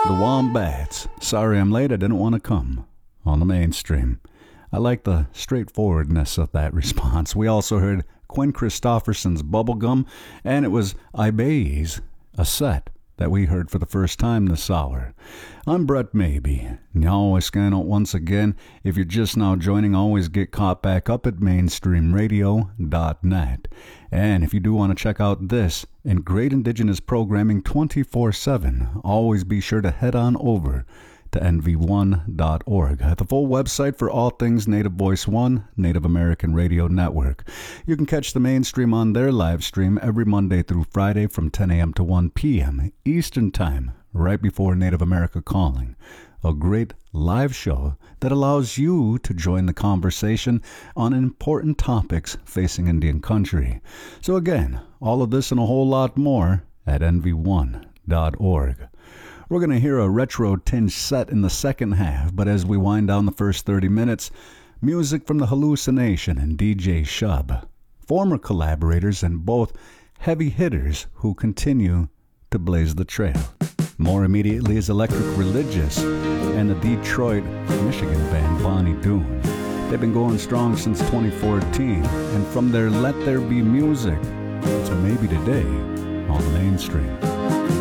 The Wombats. Sorry I'm late, I didn't want to come. On the mainstream. I like the straightforwardness of that response. We also heard Quinn Christopherson's Bubblegum, and it was Ibe's, a set that we heard for the first time this hour. I'm Brett Maybe. You always scan out once again. If you're just now joining, always get caught back up at mainstreamradio.net. And if you do want to check out this and great Indigenous programming 24/7, always be sure to head on over to nv1.org, the full website for all things Native Voice One, Native American Radio Network. You can catch the mainstream on their live stream every Monday through Friday from 10 a.m. to 1 p.m. Eastern Time, right before Native America Calling. A great live show that allows you to join the conversation on important topics facing Indian country. So again, all of this and a whole lot more at nv1.org. We're going to hear a retro-tinged set in the second half, but as we wind down the first 30 minutes, music from The Hallucination and DJ Shub, former collaborators and both heavy hitters who continue to blaze the trail. More immediately is Electric Religious and the Detroit, Michigan band Bonnie Doon. They've been going strong since 2014, and from their Let There Be Music to Maybe Today on the mainstream.